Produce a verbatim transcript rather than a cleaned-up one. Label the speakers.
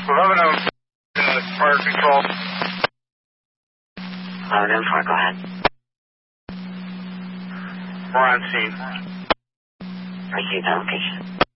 Speaker 1: eleven oh uh, fire control.
Speaker 2: eleven oh four, go ahead.
Speaker 1: We're on scene.
Speaker 2: Received the location.